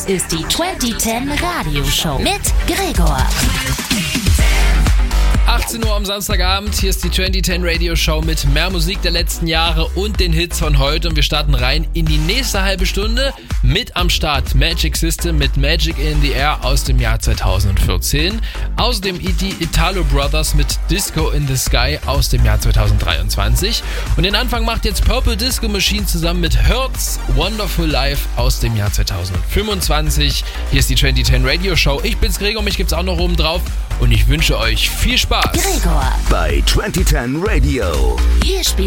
Das ist die 2010 Radioshow mit Gregor. 18 Uhr am Samstagabend, hier ist die 2010 Radio Show mit mehr Musik der letzten Jahre und den Hits von heute. Und wir starten rein in die nächste halbe Stunde. Mit am Start Magic System mit Magic in the Air aus dem Jahr 2014. Außerdem die Italo Brothers mit Disco in the Sky aus dem Jahr 2023. Und den Anfang macht jetzt Purple Disco Machine zusammen mit Hertz Wonderful Life aus dem Jahr 2025. Hier ist die 2010 Radio Show. Ich bin's Gregor, mich gibt's auch noch oben drauf. Und ich wünsche euch viel Spaß Gregor bei 2010 Radio. Hier spielt